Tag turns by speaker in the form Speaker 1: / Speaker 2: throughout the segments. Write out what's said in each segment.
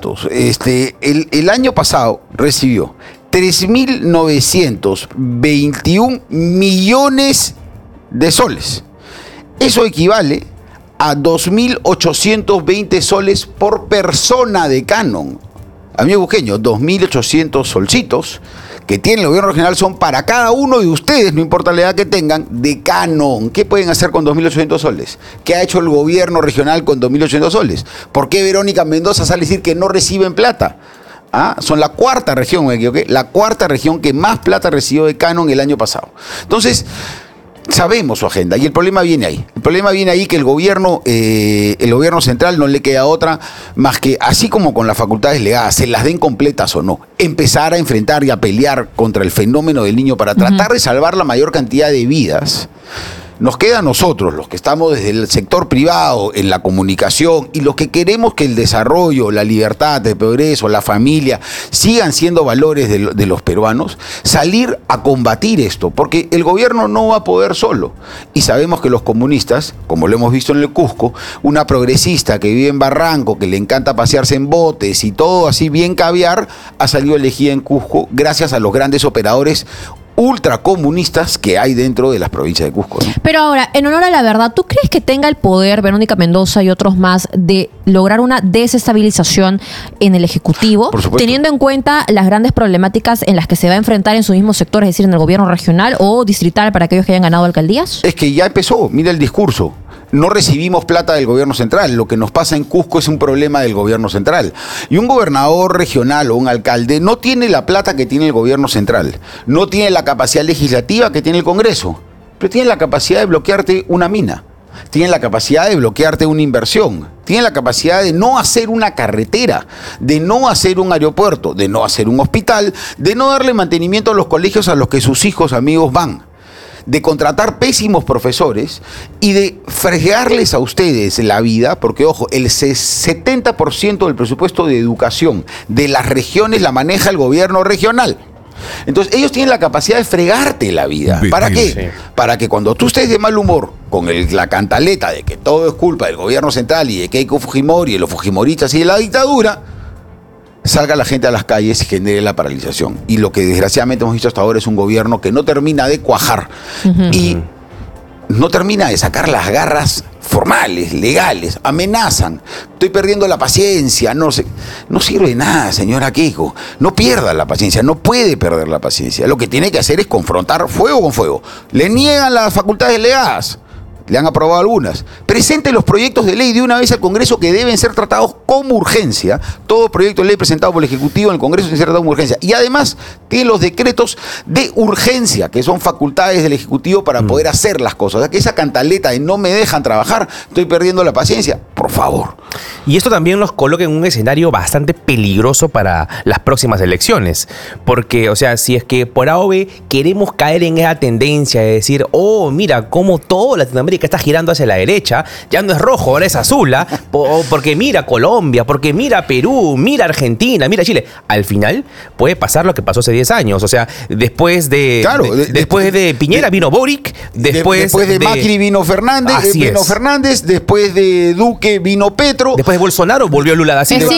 Speaker 1: datos. El año pasado recibió 3.921 millones de soles. Eso equivale a 2.820 soles por persona de Canon. Amigo Busqueño, 2.800 solcitos que tiene el gobierno regional son para cada uno de ustedes, no importa la edad que tengan, de Canon. ¿Qué pueden hacer con 2.800 soles? ¿Qué ha hecho el gobierno regional con 2.800 soles? ¿Por qué Verónica Mendoza sale a decir que no reciben plata? Son la cuarta región, ¿me equivoqué? La cuarta región que más plata recibió de Canon el año pasado. Entonces, sabemos su agenda y el problema viene ahí. El problema viene ahí que el gobierno central no le queda otra más que, así como con las facultades legadas, se las den completas o no, empezar a enfrentar y a pelear contra el fenómeno del niño para tratar de salvar la mayor cantidad de vidas. Nos queda a nosotros, los que estamos desde el sector privado, en la comunicación, y los que queremos que el desarrollo, la libertad, el progreso, la familia, sigan siendo valores de los peruanos, salir a combatir esto, porque el gobierno no va a poder solo. Y sabemos que los comunistas, como lo hemos visto en el Cusco, una progresista que vive en Barranco, que le encanta pasearse en botes y todo así bien caviar, ha salido elegida en Cusco gracias a los grandes operadores ultracomunistas que hay dentro de las provincias de Cusco, ¿no?
Speaker 2: Pero ahora, en honor a la verdad, ¿tú crees que tenga el poder Verónica Mendoza y otros más de lograr una desestabilización en el Ejecutivo, teniendo en cuenta las grandes problemáticas en las que se va a enfrentar en su mismo sector, es decir, en el gobierno regional o distrital para aquellos que hayan ganado alcaldías?
Speaker 1: Es que ya empezó, mira el discurso. No recibimos plata del gobierno central. Lo que nos pasa en Cusco es un problema del gobierno central. Y un gobernador regional o un alcalde no tiene la plata que tiene el gobierno central. No tiene la capacidad legislativa que tiene el Congreso. Pero tiene la capacidad de bloquearte una mina. Tiene la capacidad de bloquearte una inversión. Tiene la capacidad de no hacer una carretera, de no hacer un aeropuerto, de no hacer un hospital, de no darle mantenimiento a los colegios a los que sus hijos, amigos van, de contratar pésimos profesores y de fregarles a ustedes la vida, porque ojo, el 70% del presupuesto de educación de las regiones la maneja el gobierno regional. Entonces ellos tienen la capacidad de fregarte la vida. ¿Para qué? Sí. Para que cuando tú estés de mal humor con la cantaleta de que todo es culpa del gobierno central y de Keiko Fujimori y los fujimoristas y de la dictadura, salga la gente a las calles y genere la paralización. Y lo que desgraciadamente hemos visto hasta ahora es un gobierno que no termina de cuajar y no termina de sacar las garras formales, legales, amenazan. Estoy perdiendo la paciencia, no sirve de nada, señora Keiko. No pierda la paciencia, no puede perder la paciencia. Lo que tiene que hacer es confrontar fuego con fuego. Le niegan las facultades delegadas. Le han aprobado algunas. Presente los proyectos de ley de una vez al Congreso que deben ser tratados como urgencia. Todo proyecto de ley presentado por el Ejecutivo en el Congreso debe ser tratado como urgencia. Y además tiene los decretos de urgencia, que son facultades del Ejecutivo para poder hacer las cosas. O sea, que esa cantaleta de no me dejan trabajar, estoy perdiendo la paciencia, por favor.
Speaker 3: Y esto también nos coloca en un escenario bastante peligroso para las próximas elecciones. Porque, o sea, si es que por A o B queremos caer en esa tendencia de decir, oh, mira, cómo todo Latinoamérica está girando hacia la derecha, ya no es rojo, ahora es azul, porque mira Colombia, porque mira Perú, mira Argentina, mira Chile. Al final puede pasar lo que pasó hace 10 años, o sea, después de Piñera vino Boric, después de
Speaker 1: Macri vino Fernández, después de Duque vino Petro,
Speaker 3: después de Bolsonaro volvió Lula da Silva,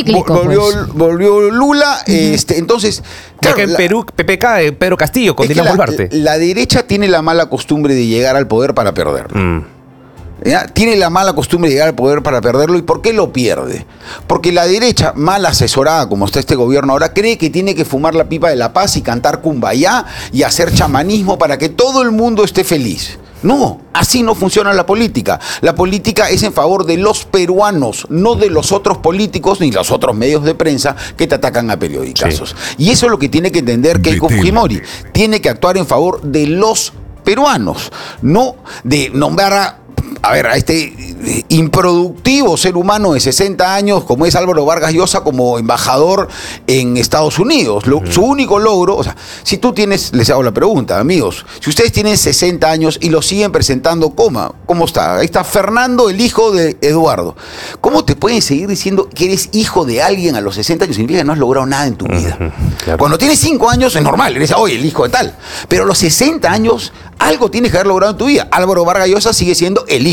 Speaker 1: volvió Lula, entonces
Speaker 3: claro, en Perú, PPK, Pedro Castillo, con Dina Boluarte.
Speaker 1: La derecha tiene la mala costumbre de llegar al poder para perderlo. ¿Ya? Tiene la mala costumbre de llegar al poder para perderlo. ¿Y por qué lo pierde? Porque la derecha, mal asesorada como está este gobierno ahora, cree que tiene que fumar la pipa de la paz y cantar cumbayá y hacer chamanismo para que todo el mundo esté feliz. No, así no funciona la política. La política es en favor de los peruanos, no de los otros políticos ni los otros medios de prensa que te atacan a periodicazos. Sí. Y eso es lo que tiene que entender Keiko Fujimori. Tiene que actuar en favor de los peruanos, no de nombrar a este improductivo ser humano de 60 años como es Álvaro Vargas Llosa como embajador en Estados Unidos. Su único logro, o sea, si tú tienes, les hago la pregunta, amigos, si ustedes tienen 60 años y lo siguen presentando, ¿cómo está? Ahí está Fernando, el hijo de Eduardo. ¿Cómo te pueden seguir diciendo que eres hijo de alguien a los 60 años? Significa que no has logrado nada en tu vida. Claro. Cuando tienes 5 años es normal, eres, oye, el hijo de tal. Pero a los 60 años algo tienes que haber logrado en tu vida. Álvaro Vargas Llosa sigue siendo el hijo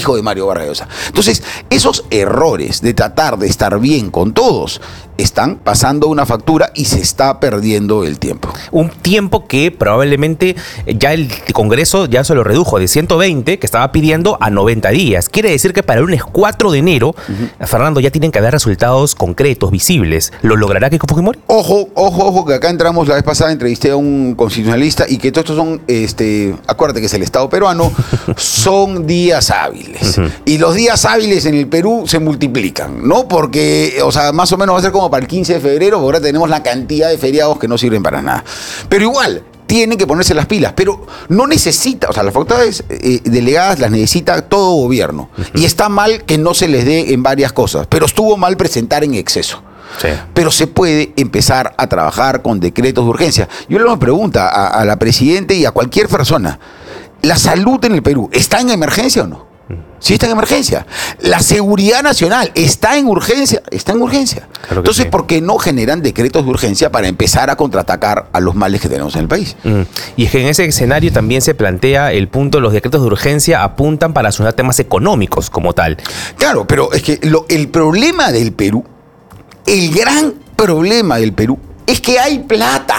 Speaker 1: hijo de Mario Vargas Llosa. Entonces, esos errores de tratar de estar bien con todos están pasando una factura y se está perdiendo el tiempo.
Speaker 3: Un tiempo que probablemente ya el Congreso ya se lo redujo de 120, que estaba pidiendo, a 90 días. Quiere decir que para el lunes 4 de enero, Fernando, ya tienen que haber resultados concretos, visibles. ¿Lo logrará Keiko Fujimori?
Speaker 1: Ojo, que acá entramos la vez pasada, entrevisté a un constitucionalista y que todos estos son, acuérdate que es el Estado peruano, son días hábiles. Y los días hábiles en el Perú se multiplican, ¿no? Porque, o sea, más o menos va a ser como para el 15 de febrero, porque ahora tenemos la cantidad de feriados que no sirven para nada. Pero igual, tienen que ponerse las pilas, pero no necesita, o sea, las facultades delegadas las necesita todo gobierno. Y está mal que no se les dé en varias cosas, pero estuvo mal presentar en exceso. Sí. Pero se puede empezar a trabajar con decretos de urgencia. Yo le hago una pregunta a la presidenta y a cualquier persona. ¿La salud en el Perú está en emergencia o no? Sí está en emergencia. La seguridad nacional está en urgencia. Está en urgencia. Claro. Entonces, sí. ¿Por qué no generan decretos de urgencia para empezar a contraatacar a los males que tenemos en el país?
Speaker 3: Y es que en ese escenario también se plantea el punto, los decretos de urgencia apuntan para solucionar temas económicos como tal.
Speaker 1: Claro, pero es que el problema del Perú, el gran problema del Perú, es que hay plata,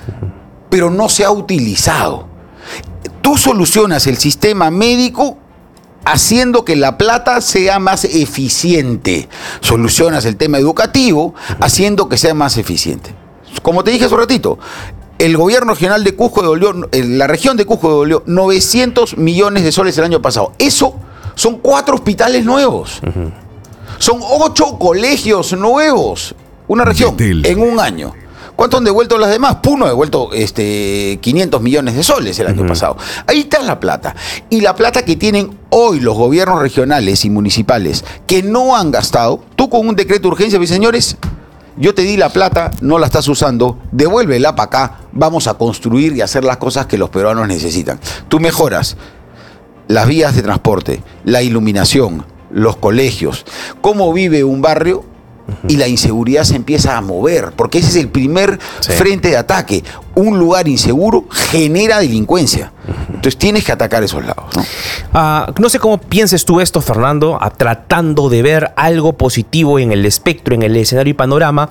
Speaker 1: pero no se ha utilizado. Tú solucionas el sistema médico haciendo que la plata sea más eficiente. Solucionas el tema educativo haciendo que sea más eficiente. Como te dije hace un ratito, el gobierno regional de Cusco devolvió, la región de Cusco devolvió 900 millones de soles el año pasado. Eso son 4 hospitales nuevos. Son 8 colegios nuevos. Una región en un año. ¿Cuánto han devuelto las demás? Puno ha devuelto 500 millones de soles el año pasado. Ahí está la plata. Y la plata que tienen hoy los gobiernos regionales y municipales que no han gastado, tú con un decreto de urgencia, mis señores, yo te di la plata, no la estás usando, devuélvela para acá, vamos a construir y hacer las cosas que los peruanos necesitan. Tú mejoras las vías de transporte, la iluminación, los colegios, cómo vive un barrio, y la inseguridad se empieza a mover, porque ese es el primer frente de ataque. Un lugar inseguro genera delincuencia. Entonces tienes que atacar esos lados, ¿no?
Speaker 3: No sé cómo pienses tú esto, Fernando, tratando de ver algo positivo en el espectro, en el escenario y panorama.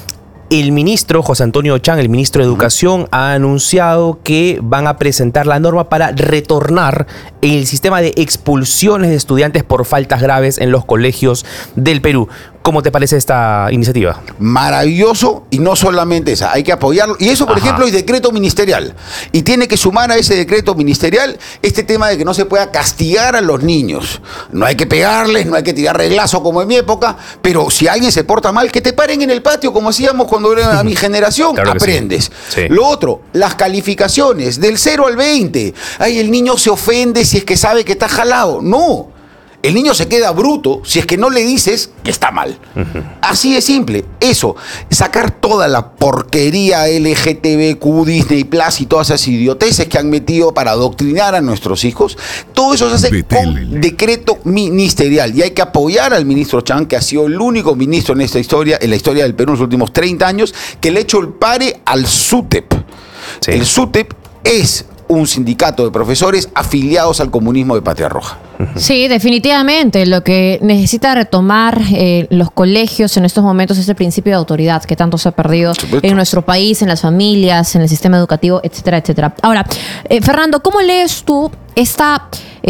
Speaker 3: El ministro José Antonio Chang, el ministro de Educación, ha anunciado que van a presentar la norma para retornar el sistema de expulsiones de estudiantes por faltas graves en los colegios del Perú. ¿Cómo te parece esta iniciativa?
Speaker 1: Maravilloso, y no solamente esa, hay que apoyarlo. Y eso, por ejemplo, es decreto ministerial. Y tiene que sumar a ese decreto ministerial este tema de que no se pueda castigar a los niños. No hay que pegarles, no hay que tirar reglazo como en mi época, pero si alguien se porta mal, que te paren en el patio, como hacíamos cuando era mi generación, claro, aprendes. Sí. Lo otro, las calificaciones, del 0 al 20. Ay, el niño se ofende si es que sabe que está jalado. No. El niño se queda bruto si es que no le dices que está mal. Así de simple. Eso, sacar toda la porquería LGTBQ, Disney Plus y todas esas idioteces que han metido para adoctrinar a nuestros hijos, todo eso se hace con decreto ministerial. Y hay que apoyar al ministro Chang, que ha sido el único ministro en esta historia, en la historia del Perú en los últimos 30 años, que le ha hecho el pare al SUTEP. Sí. El SUTEP es un sindicato de profesores afiliados al comunismo de Patria Roja.
Speaker 2: Sí, definitivamente. Lo que necesita retomar los colegios en estos momentos es el principio de autoridad que tanto se ha perdido en nuestro país, en las familias, en el sistema educativo, etcétera, etcétera. Ahora, Fernando, ¿cómo lees tú esta...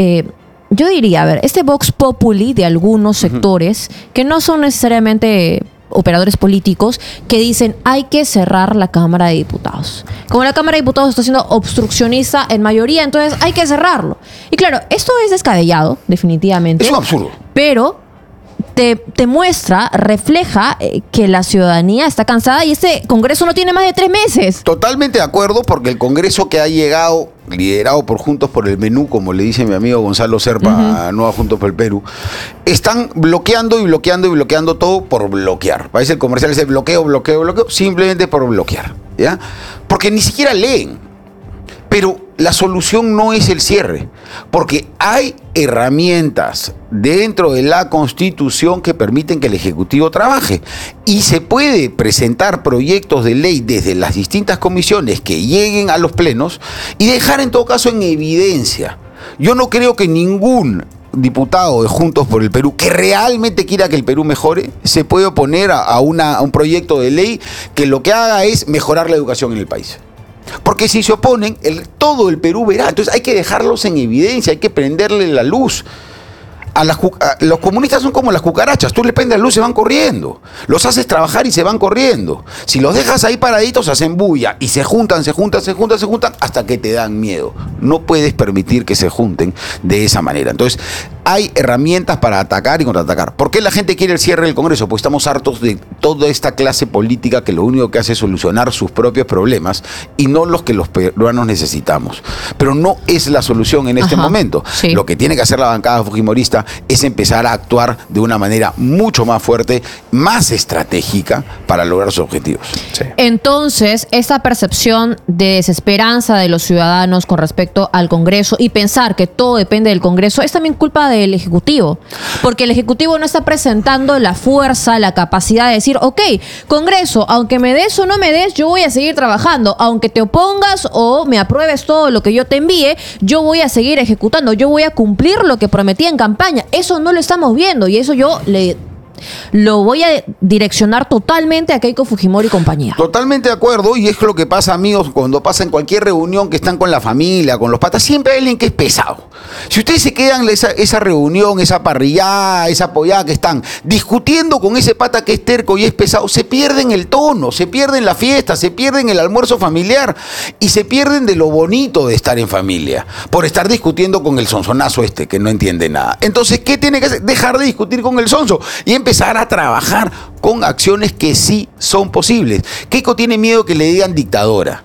Speaker 2: yo diría, a ver, este vox populi de algunos sectores que no son necesariamente operadores políticos, que dicen hay que cerrar la Cámara de Diputados? Como la Cámara de Diputados está siendo obstruccionista en mayoría, entonces hay que cerrarlo. Y claro, esto es descabellado, definitivamente.
Speaker 1: Es un absurdo.
Speaker 2: Pero te muestra, refleja que la ciudadanía está cansada y este Congreso no tiene más de 3 meses.
Speaker 1: Totalmente de acuerdo, porque el Congreso que ha llegado, liderado por Juntos por el Menú, como le dice mi amigo Gonzalo Serpa, a Nueva Juntos por el Perú, están bloqueando y bloqueando y bloqueando todo por bloquear. Parece el comercial ese bloqueo, bloqueo, bloqueo, simplemente por bloquear, ¿ya? Porque ni siquiera leen. Pero la solución no es el cierre, porque hay herramientas dentro de la Constitución que permiten que el Ejecutivo trabaje. Y se puede presentar proyectos de ley desde las distintas comisiones que lleguen a los plenos y dejar en todo caso en evidencia. Yo no creo que ningún diputado de Juntos por el Perú que realmente quiera que el Perú mejore, se puede oponer a un proyecto de ley que lo que haga es mejorar la educación en el país. Porque si se oponen, todo el Perú verá. Entonces hay que dejarlos en evidencia, hay que prenderle la luz. Los comunistas son como las cucarachas, tú le prendes la luz y se van corriendo, los haces trabajar y se van corriendo, si los dejas ahí paraditos hacen bulla y se juntan hasta que te dan miedo. No puedes permitir que se junten de esa manera. Entonces hay herramientas para atacar y contraatacar. ¿Por qué la gente quiere el cierre del Congreso? Pues estamos hartos de toda esta clase política que lo único que hace es solucionar sus propios problemas y no los que los peruanos necesitamos. Pero no es la solución en este momento.
Speaker 2: Sí.
Speaker 1: Lo que tiene que hacer la bancada fujimorista es empezar a actuar de una manera mucho más fuerte, más estratégica para lograr sus objetivos.
Speaker 3: Sí.
Speaker 2: Entonces, esta percepción de desesperanza de los ciudadanos con respecto al Congreso y pensar que todo depende del Congreso es también culpa del Ejecutivo, porque el Ejecutivo no está presentando la fuerza, la capacidad de decir, ok, Congreso, aunque me des o no me des, yo voy a seguir trabajando, aunque te opongas o me apruebes todo lo que yo te envíe, yo voy a seguir ejecutando, yo voy a cumplir lo que prometí en campaña. Eso no lo estamos viendo y eso yo lo voy a direccionar totalmente a Keiko Fujimori y compañía.
Speaker 1: Totalmente de acuerdo, y es lo que pasa, amigos, cuando pasa en cualquier reunión que están con la familia, con los patas, siempre hay alguien que es pesado. Si ustedes se quedan en esa reunión, esa parrillada, esa pollada que están discutiendo con ese pata que es terco y es pesado, se pierden el tono, se pierden la fiesta, se pierden el almuerzo familiar y se pierden de lo bonito de estar en familia, por estar discutiendo con el sonsonazo que no entiende nada. Entonces, ¿qué tiene que hacer? Dejar de discutir con el sonso y empezar a trabajar con acciones que sí son posibles. Keiko tiene miedo que le digan dictadora.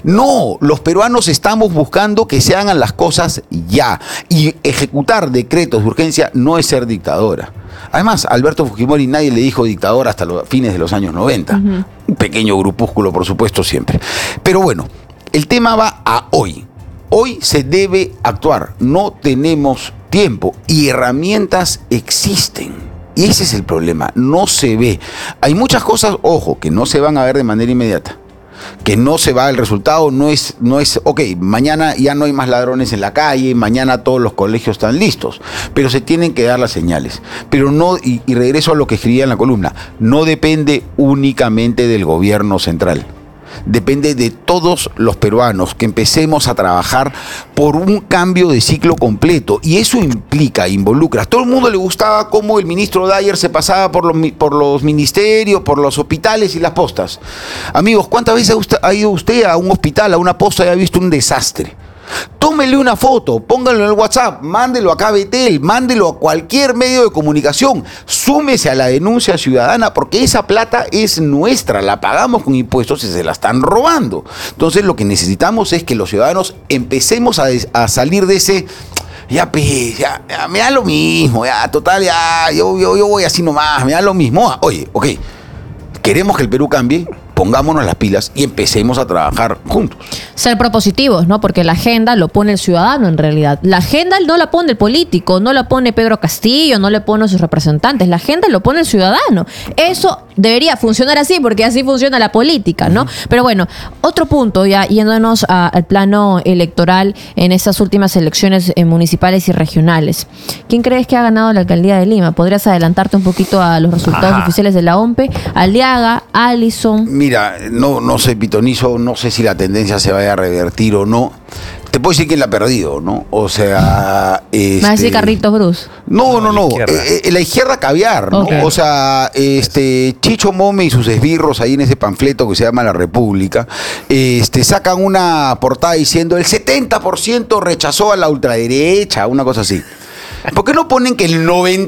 Speaker 1: No, los peruanos estamos buscando que se hagan las cosas ya. Y ejecutar decretos de urgencia no es ser dictadora. Además, a Alberto Fujimori nadie le dijo dictador hasta los fines de los años 90. Un pequeño grupúsculo, por supuesto, siempre. Pero bueno, el tema va a hoy. Hoy se debe actuar. No tenemos tiempo y herramientas existen. Y ese es el problema, no se ve. Hay muchas cosas, ojo, que no se van a ver de manera inmediata. Que no se va, el resultado no es, ok, mañana ya no hay más ladrones en la calle, mañana todos los colegios están listos, pero se tienen que dar las señales. Pero no, y regreso a lo que escribía en la columna, no depende únicamente del gobierno central. Depende de todos los peruanos que empecemos a trabajar por un cambio de ciclo completo. Y eso involucra. A todo el mundo le gustaba cómo el ministro Dyer se pasaba por los ministerios, por los hospitales y las postas. Amigos, ¿cuántas veces ha ido usted a un hospital, a una posta y ha visto un desastre? Tómele una foto, póngalo en el WhatsApp, mándelo a KBTEL, mándelo a cualquier medio de comunicación, súmese a la denuncia ciudadana porque esa plata es nuestra, la pagamos con impuestos y se la están robando. Entonces lo que necesitamos es que los ciudadanos empecemos a salir de ese... Ya, me da lo mismo, ya, total, ya, yo voy así nomás, me da lo mismo. Oye, ok, queremos que el Perú cambie, pongámonos las pilas y empecemos a trabajar juntos.
Speaker 2: Ser propositivos, ¿no? Porque la agenda lo pone el ciudadano en realidad. La agenda no la pone el político, no la pone Pedro Castillo, no le pone sus representantes. La agenda lo pone el ciudadano. Eso debería funcionar así porque así funciona la política, ¿no? Pero bueno, otro punto, ya yéndonos al plano electoral en estas últimas elecciones municipales y regionales. ¿Quién crees que ha ganado la alcaldía de Lima? ¿Podrías adelantarte un poquito a los resultados oficiales de la OMPE? Aliaga, Allison...
Speaker 1: Mira, no sé, pitonizo, no sé si la tendencia se vaya a revertir o no. Te puedo decir quién la ha perdido, ¿no? O sea...
Speaker 2: ¿Me vas a decir Carlitos Bruce?
Speaker 1: No. La izquierda caviar, ¿no?
Speaker 2: Okay.
Speaker 1: O sea, Chicho Mome y sus esbirros ahí en ese panfleto que se llama La República, sacan una portada diciendo el 70% rechazó a la ultraderecha, una cosa así. ¿Por qué no ponen que el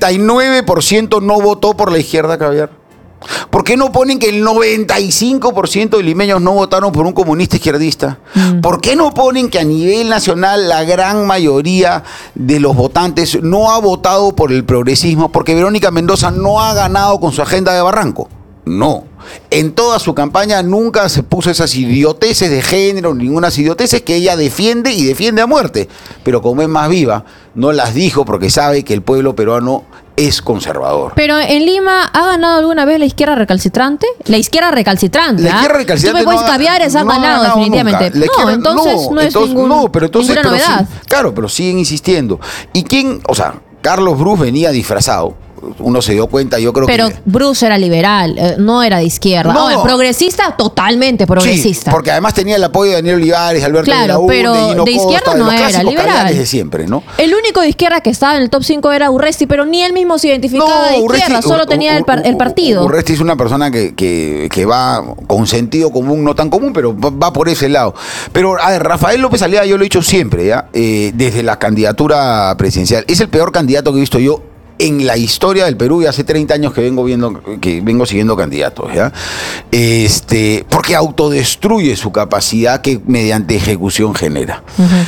Speaker 1: 99% no votó por la izquierda caviar? ¿Por qué no ponen que el 95% de limeños no votaron por un comunista izquierdista? ¿Por qué no ponen que a nivel nacional la gran mayoría de los votantes no ha votado por el progresismo? Porque Verónica Mendoza no ha ganado con su agenda de Barranco. No. En toda su campaña nunca se puso esas idioteces de género, ninguna idioteces que ella defiende y defiende a muerte. Pero como es más viva, no las dijo porque sabe que el pueblo peruano es conservador.
Speaker 2: Pero en Lima, ¿ha ganado alguna vez la izquierda recalcitrante? La izquierda recalcitrante.
Speaker 1: La izquierda recalcitrante.
Speaker 2: Tú me puedes caviares, han ganado definitivamente.
Speaker 1: Entonces
Speaker 2: ninguna novedad.
Speaker 1: Claro, pero siguen insistiendo. ¿Y quién? O sea, Carlos Bruce venía disfrazado. Uno se dio cuenta, yo creo
Speaker 2: pero Bruce era liberal, no era de izquierda. No, progresista, totalmente progresista.
Speaker 1: Sí, porque además tenía el apoyo de Daniel Olivares, Alberto de la UNE,
Speaker 2: pero
Speaker 1: Hino
Speaker 2: de izquierda
Speaker 1: Costa,
Speaker 2: no era, liberal.
Speaker 1: De siempre, ¿no?
Speaker 2: El único de izquierda que estaba en el top 5 era Urresti, pero ni él mismo se identificaba de izquierda, solo tenía el partido.
Speaker 1: Urresti es una persona que va con sentido común, no tan común, pero va por ese lado. Pero, a ver, Rafael López Aliaga, yo lo he dicho siempre, ¿ya? Desde la candidatura presidencial, es el peor candidato que he visto yo en la historia del Perú, y hace 30 años que vengo siguiendo candidatos, ¿ya? Porque autodestruye su capacidad que mediante ejecución genera.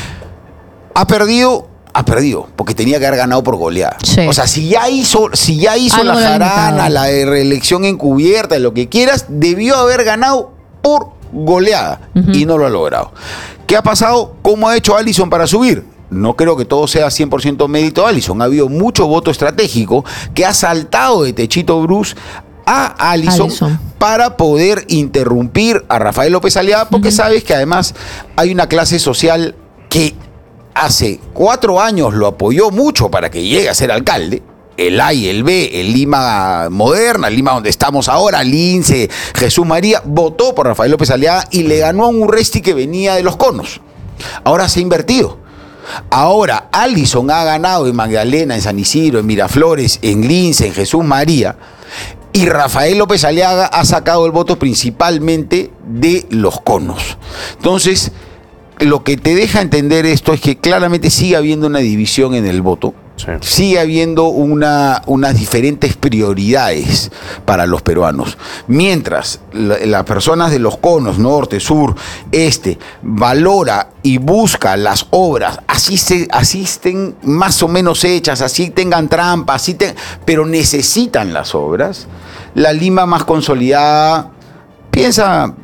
Speaker 1: Ha perdido, porque tenía que haber ganado por goleada. Sí. O sea, si ya hizo la jarana, la reelección encubierta, lo que quieras, debió haber ganado por goleada, y no lo ha logrado. ¿Qué ha pasado? ¿Cómo ha hecho Alison para subir? No creo que todo sea 100% mérito de Alison. Ha habido mucho voto estratégico que ha saltado de Techito Bruce a Alison para poder interrumpir a Rafael López Aliaga, porque sabes que además hay una clase social que hace 4 años lo apoyó mucho para que llegue a ser alcalde. El A y el B, el Lima moderna, el Lima donde estamos ahora, Lince, Jesús María, votó por Rafael López Aliaga y le ganó a un Urresti que venía de los conos. Ahora se ha invertido. Ahora Alison ha ganado en Magdalena, en San Isidro, en Miraflores, en Lince, en Jesús María, y Rafael López Aliaga ha sacado el voto principalmente de los conos. Entonces, lo que te deja entender esto es que claramente sigue habiendo una división en el voto. Sí. Sigue habiendo unas diferentes prioridades para los peruanos. Mientras las personas de los conos, norte, sur, valora y busca las obras, así estén más o menos hechas, así tengan trampas, pero necesitan las obras, la Lima más consolidada piensa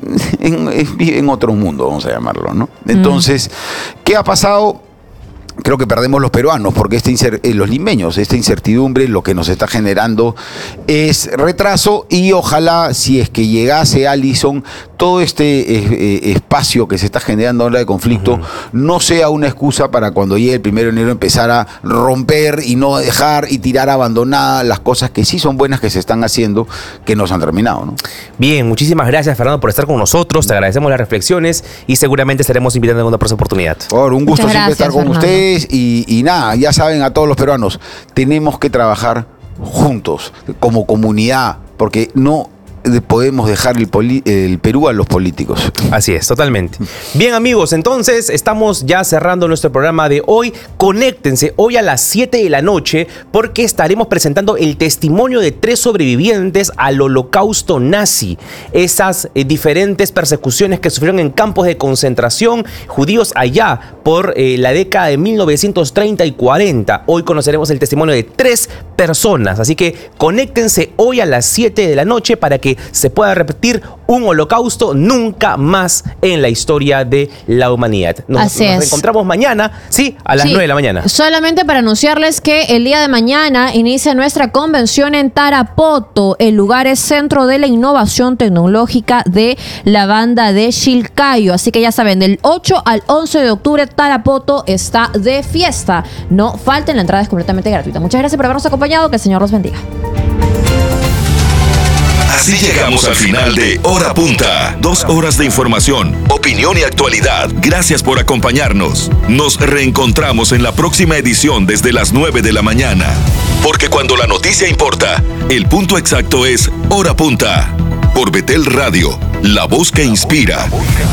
Speaker 1: en otro mundo, vamos a llamarlo, ¿no? Entonces, ¿qué ha pasado? Creo que perdemos los peruanos, porque los limeños, esta incertidumbre lo que nos está generando es retraso, y ojalá, si es que llegase Alison, todo espacio que se está generando ahora de conflicto no sea una excusa para cuando llegue el 1 de enero empezar a romper y no dejar y tirar abandonadas las cosas que sí son buenas que se están haciendo, que no se han terminado, ¿no?
Speaker 3: Bien, muchísimas gracias, Fernando, por estar con nosotros. Te agradecemos las reflexiones y seguramente estaremos invitando en una próxima oportunidad.
Speaker 1: Un gusto siempre estar con ustedes. Y nada, ya saben, a todos los peruanos, tenemos que trabajar juntos, como comunidad, porque no podemos dejar el Perú a los políticos.
Speaker 3: Así es, totalmente. Bien, amigos, entonces estamos ya cerrando nuestro programa de hoy. Conéctense hoy a las 7 de la noche porque estaremos presentando el testimonio de 3 sobrevivientes al holocausto nazi. Esas diferentes persecuciones que sufrieron en campos de concentración judíos allá por la década de 1930 y 40. Hoy conoceremos el testimonio de 3 personas. Así que conéctense hoy a las 7 de la noche para que se pueda repetir un holocausto nunca más en la historia de la humanidad. Nos encontramos mañana, sí, a las 9 de la mañana.
Speaker 2: Solamente para anunciarles que el día de mañana inicia nuestra convención en Tarapoto. El lugar es Centro de la Innovación Tecnológica de la banda de Chilcayo. Así que ya saben, del 8 al 11 de octubre Tarapoto está de fiesta. No falten, la entrada es completamente gratuita. Muchas gracias por habernos acompañado. Que el Señor los bendiga.
Speaker 4: Así llegamos al final de Hora Punta. 2 horas de información, opinión y actualidad. Gracias por acompañarnos. Nos reencontramos en la próxima edición desde las 9 de la mañana. Porque cuando la noticia importa, el punto exacto es Hora Punta. Por Betel Radio, la voz que inspira.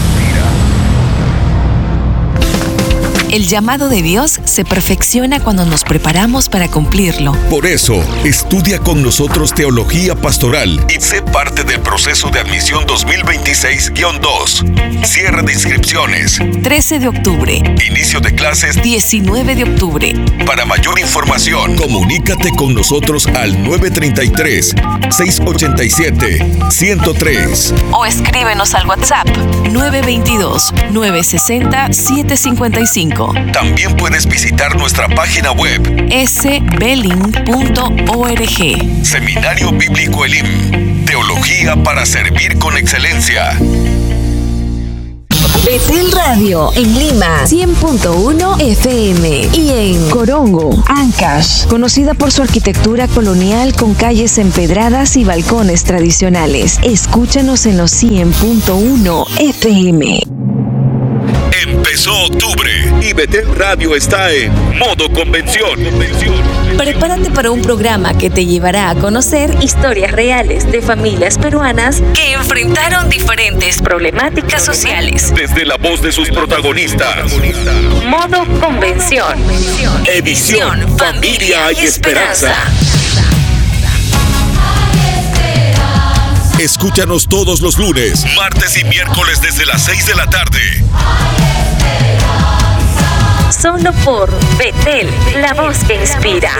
Speaker 5: El llamado de Dios se perfecciona cuando nos preparamos para cumplirlo.
Speaker 4: Por eso, estudia con nosotros Teología Pastoral y sé parte del proceso de admisión 2026-2. Cierre de inscripciones
Speaker 5: 13 de octubre.
Speaker 4: Inicio de clases
Speaker 5: 19 de octubre.
Speaker 4: Para mayor información, comunícate con nosotros al 933-687-103.
Speaker 5: O escríbenos al WhatsApp 922-960-755.
Speaker 4: También puedes visitar nuestra página web
Speaker 5: sbelling.org.
Speaker 4: Seminario Bíblico Elim. Teología para servir con excelencia.
Speaker 5: Betel Radio en Lima 100.1 FM y en Corongo, Ancash, conocida por su arquitectura colonial con calles empedradas y balcones tradicionales. Escúchanos en los 100.1 FM.
Speaker 4: Empezó octubre y Betel Radio está en modo convención.
Speaker 5: Prepárate para un programa que te llevará a conocer historias reales de familias peruanas que enfrentaron diferentes problemáticas sociales.
Speaker 4: Desde la voz de sus protagonistas.
Speaker 5: Modo Convención. Edición Familia y Esperanza.
Speaker 4: Escúchanos todos los lunes, martes y miércoles desde las 6 de la tarde.
Speaker 5: Solo por Betel, la voz que inspira.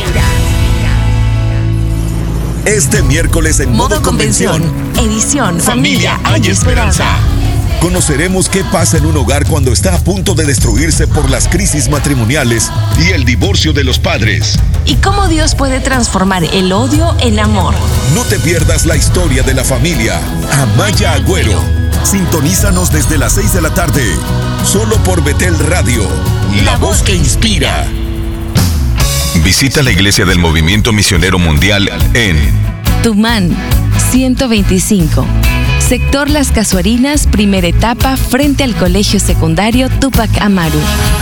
Speaker 4: Este miércoles en Modo Convención,
Speaker 5: edición
Speaker 4: Familia hay Esperanza. Conoceremos qué pasa en un hogar cuando está a punto de destruirse por las crisis matrimoniales y el divorcio de los padres.
Speaker 5: Y cómo Dios puede transformar el odio en amor.
Speaker 4: No te pierdas la historia de la familia Amaya Agüero. Sintonízanos desde las 6 de la tarde, solo por Betel Radio, la voz que inspira. Visita la iglesia del Movimiento Misionero Mundial en
Speaker 5: Tumán, 125. Sector Las Casuarinas, primera etapa, frente al Colegio Secundario Tupac Amaru.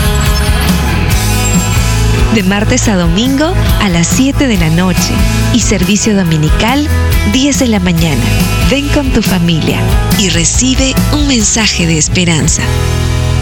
Speaker 5: De martes a domingo a las 7 de la noche y servicio dominical 10 de la mañana. Ven con tu familia y recibe un mensaje de esperanza.